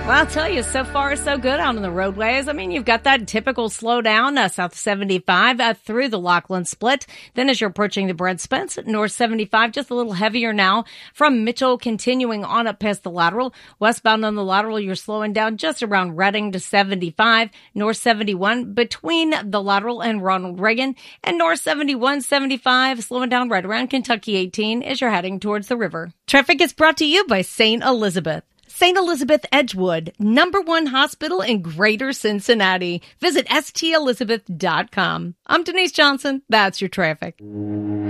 Well, I'll tell you, so far so good out on the roadways. I mean, you've got that typical slowdown, south 75 through the Lachlan Split. Then as you're approaching the Brent Spence, north 75, just a little heavier now from Mitchell, continuing on up past the lateral. Westbound on the lateral, you're slowing down just around Reading to 75, north 71 between the lateral and Ronald Reagan, and north 71, 75, slowing down right around Kentucky 18 as you're heading towards the river. Traffic is brought to you by St. Elizabeth. St. Elizabeth Edgewood, #1 hospital in Greater Cincinnati. Visit stelizabeth.com. I'm Denise Johnson. That's your traffic.